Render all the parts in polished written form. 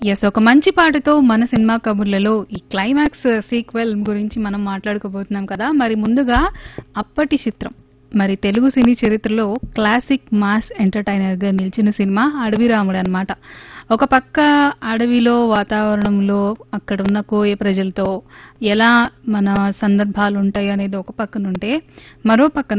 Yes. ఒక మంచి పాటతో మన సినిమా కబుర్లలో ఈ క్లైమాక్స్ సీక్వెల్ గురించి మనం మాట్లాడుకోబోతున్నాం కదా. మరి ముందుగా అప్పటి చిత్రం, మరి తెలుగు సినీ చరిత్రలో క్లాసిక్ మాస్ ఎంటర్టైనర్ గా నిలిచిన సినిమా అడవి రాముడు అన్నమాట. ఒక పక్క అడవిలో వాతావరణంలో అక్కడున్న కోయ ప్రజలతో ఎలా మన సందర్భాలు ఉంటాయి అనేది ఒక పక్కనుంటే, మరో పక్కన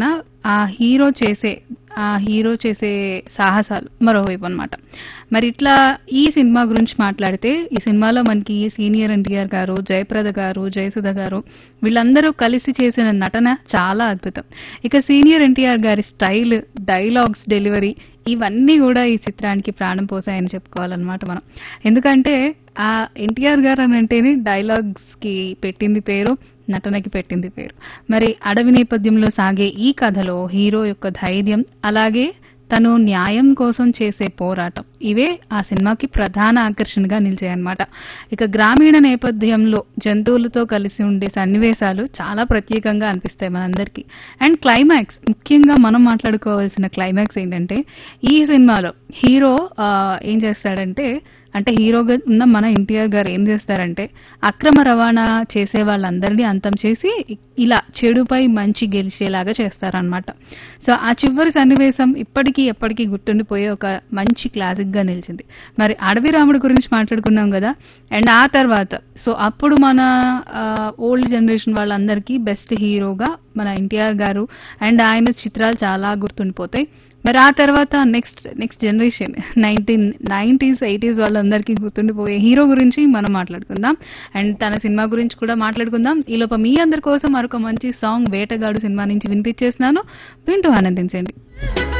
ఆ హీరో చేసే సాహసాలు మరోవైపు అన్నమాట. మరి ఇట్లా ఈ సినిమా గురించి మాట్లాడితే, ఈ సినిమాలో మనకి సీనియర్ ఎన్టీఆర్ గారు, జయప్రద గారు, జయసుధ గారు వీళ్ళందరూ కలిసి చేసిన నటన చాలా అద్భుతం. ఇక సీనియర్ ఎన్టీఆర్ గారి స్టైల్, డైలాగ్స్ డెలివరీ ఇవన్నీ కూడా ఈ చిత్రానికి ప్రాణం పోసాయని చెప్పుకోవాలన్నమాట మనం. ఎందుకంటే ఆ ఎన్టీఆర్ గారు అని అంటేనే డైలాగ్స్ కి పెట్టింది పేరు, నటనకి పెట్టింది పేరు. మరి అడవి నేపథ్యంలో సాగే ఈ కథలో హీరో యొక్క ధైర్యం, అలాగే తను న్యాయం కోసం చేసే పోరాటం, ఇవే ఆ సినిమాకి ప్రధాన ఆకర్షణగా నిలిచాయన్నమాట. ఇక గ్రామీణ నేపథ్యంలో జంతువులతో కలిసి ఉండే సన్నివేశాలు చాలా ప్రత్యేకంగా అనిపిస్తాయి మనందరికీ. అండ్ క్లైమాక్స్, ముఖ్యంగా మనం మాట్లాడుకోవాల్సిన క్లైమాక్స్ ఏంటంటే, ఈ సినిమాలో హీరో ఏం చేస్తాడంటే, అంటే హీరోగా ఉన్న మన ఎన్టీఆర్ గారు ఏం చేస్తారంటే, అక్రమ రవాణా చేసే వాళ్ళందరినీ అంతం చేసి ఇలా చెడుపై మంచి గెలిచేలాగా చేస్తారనమాట. సో ఆ చివరి సన్నివేశం ఇప్పటికీ ఎప్పటికీ గుర్తుండిపోయే ఒక మంచి క్లాసిక్ గా నిలిచింది. మరి అడవి రాముడి గురించి మాట్లాడుకున్నాం కదా. అండ్ ఆ తర్వాత సో అప్పుడు మన ఓల్డ్ జనరేషన్ వాళ్ళందరికీ బెస్ట్ హీరోగా మన ఎన్టీఆర్ గారు అండ్ ఆయన చిత్రాలు చాలా గుర్తుండిపోతాయి. మరి ఆ తర్వాత నెక్స్ట్ జనరేషన్ 1990s 80s వాళ్ళందరికీ గుర్తుండిపోయే హీరో గురించి మనం మాట్లాడుకుందాం. అండ్ తన సినిమా గురించి కూడా మాట్లాడుకుందాం. ఈ లోపల మీ అందరి కోసం మరొక మంచి సాంగ్ వేటగాడు సినిమా నుంచి వినిపించేస్తున్నాను, వింటూ ఆనందించండి.